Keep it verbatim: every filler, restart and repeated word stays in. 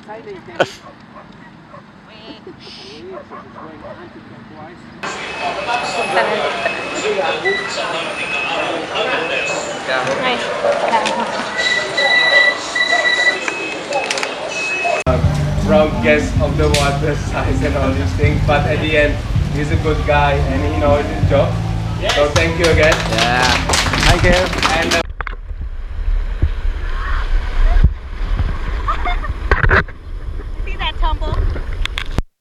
Wrong guess of the water size and all these things, but at the end, he's a good guy and he knows his job. So thank you again. Yeah. Thank you.